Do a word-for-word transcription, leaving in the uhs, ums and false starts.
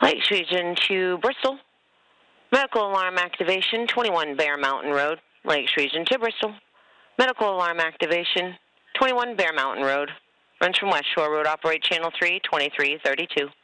Lakes Region to Bristol. Medical alarm activation, twenty-one Bear Mountain Road. Lakes Region to Bristol. Medical alarm activation, twenty-one Bear Mountain Road. Runs from West Shore Road. Operate Channel three, twenty-three thirty-two.